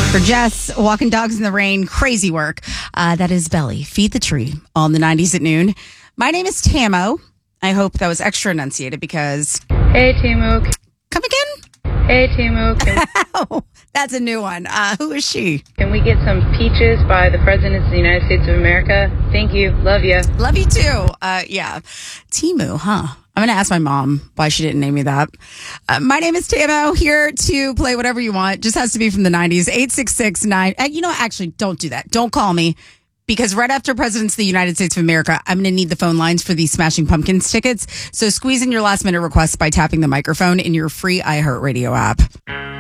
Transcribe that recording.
For Jess, walking dogs in the rain, crazy work. That is Belly. Feed the Tree on the 90s at noon. My name is Tamo. I hope that was extra enunciated because... Hey, Timo. Come again? Hey, Timo. Oh, that's a new one. Who is she? Can we get some peaches by the President of the United States of America? Thank you. Love you. Love you too. Yeah. Timu, huh? I'm going to ask my mom why she didn't name me that. My name is Tamo, here to play whatever you want. Just has to be from the 90s. 866-9. Actually, don't do that. Don't call me. Because right after Presidents of the United States of America, I'm going to need the phone lines for these Smashing Pumpkins tickets. So squeeze in your last minute requests by tapping the microphone in your free iHeartRadio app.